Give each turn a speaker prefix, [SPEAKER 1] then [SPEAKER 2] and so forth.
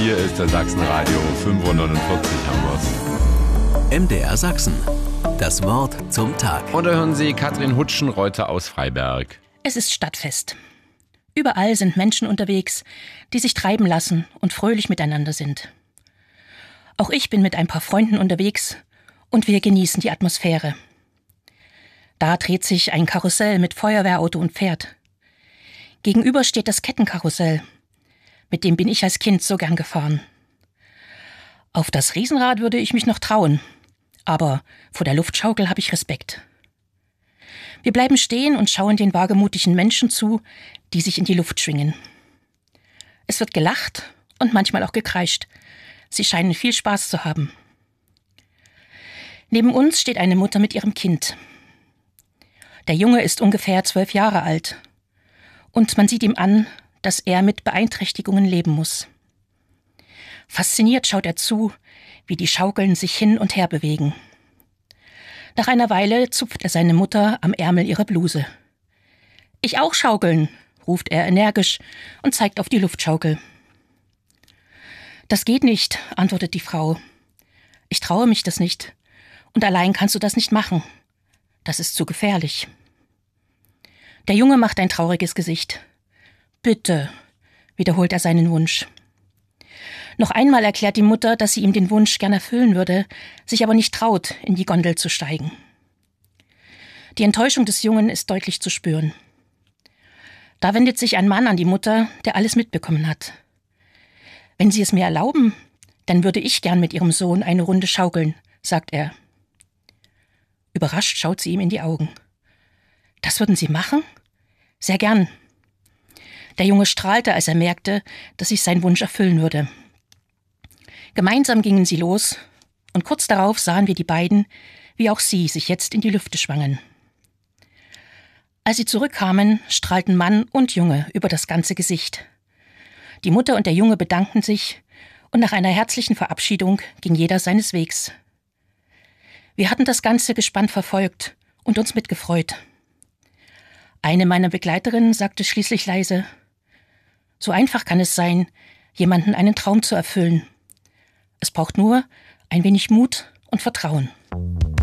[SPEAKER 1] Hier ist der Sachsenradio 549 Hamburg.
[SPEAKER 2] MDR Sachsen. Das Wort zum Tag.
[SPEAKER 1] Und da hören Sie Katrin Hutschenreuter aus Freiberg.
[SPEAKER 3] Es ist Stadtfest. Überall sind Menschen unterwegs, die sich treiben lassen und fröhlich miteinander sind. Auch ich bin mit ein paar Freunden unterwegs und wir genießen die Atmosphäre. Da dreht sich ein Karussell mit Feuerwehrauto und Pferd. Gegenüber steht das Kettenkarussell. Mit dem bin ich als Kind so gern gefahren. Auf das Riesenrad würde ich mich noch trauen, aber vor der Luftschaukel habe ich Respekt. Wir bleiben stehen und schauen den wagemutigen Menschen zu, die sich in die Luft schwingen. Es wird gelacht und manchmal auch gekreischt. Sie scheinen viel Spaß zu haben. Neben uns steht eine Mutter mit ihrem Kind. Der Junge ist ungefähr 12 Jahre alt. Und man sieht ihm an, dass er mit Beeinträchtigungen leben muss. Fasziniert schaut er zu, wie die Schaukeln sich hin und her bewegen. Nach einer Weile zupft er seine Mutter am Ärmel ihrer Bluse. »Ich auch schaukeln«, ruft er energisch und zeigt auf die Luftschaukel. »Das geht nicht«, antwortet die Frau. »Ich traue mich das nicht. Und allein kannst du das nicht machen. Das ist zu gefährlich.« Der Junge macht ein trauriges Gesicht. »Bitte«, wiederholt er seinen Wunsch. Noch einmal erklärt die Mutter, dass sie ihm den Wunsch gern erfüllen würde, sich aber nicht traut, in die Gondel zu steigen. Die Enttäuschung des Jungen ist deutlich zu spüren. Da wendet sich ein Mann an die Mutter, der alles mitbekommen hat. »Wenn Sie es mir erlauben, dann würde ich gern mit Ihrem Sohn eine Runde schaukeln«, sagt er. Überrascht schaut sie ihm in die Augen. »Das würden Sie machen?« »Sehr gern.« Der Junge strahlte, als er merkte, dass sich sein Wunsch erfüllen würde. Gemeinsam gingen sie los und kurz darauf sahen wir die beiden, wie auch sie sich jetzt in die Lüfte schwangen. Als sie zurückkamen, strahlten Mann und Junge über das ganze Gesicht. Die Mutter und der Junge bedankten sich und nach einer herzlichen Verabschiedung ging jeder seines Wegs. Wir hatten das Ganze gespannt verfolgt und uns mitgefreut. Eine meiner Begleiterinnen sagte schließlich leise: »So einfach kann es sein, jemanden einen Traum zu erfüllen. Es braucht nur ein wenig Mut und Vertrauen.«